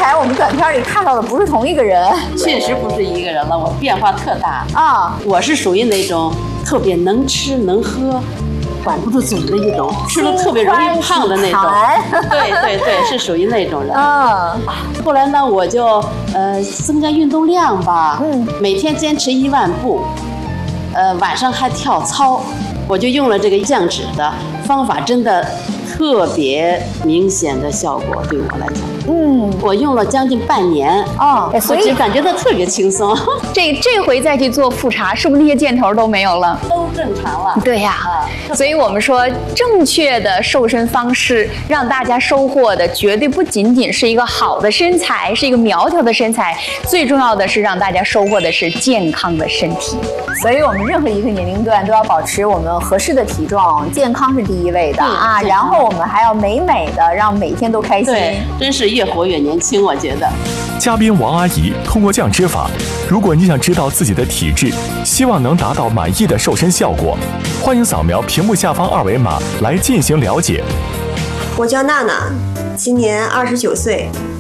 来我们短片里看到的不是同一个人， 确实不是一个人了，我变化特大啊！ 我是属于那种特别能吃能喝。管不住嘴的一种，吃了特别容易胖的那种。对，是属于那种人。后来呢，我就增加运动量吧，每天坚持1万步，晚上还跳操。我就用了这个降脂的方法，真的特别明显的效果，对我来讲。我用了将近半年所以感觉到特别轻松。 这回再去做复查，是不是那些箭头都没有了？ 都正常了。 对呀，所以我们说正确的瘦身方式，让大家收获的绝对不仅仅是一个好的身材，是一个苗条的身材，最重要的是让大家收获的是健康的身体。 所以我们任何一个年龄段都要保持我们合适的体重，健康是第一位的然后我们还要美的，让每天都开心。 对，真是越活越年轻，我觉得。 嘉宾王阿姨通过降脂法，如果你想知道自己的体质，希望能达到满意的瘦身效果，欢迎扫描屏幕下方2维码来进行了解。 我叫娜娜，今年29岁，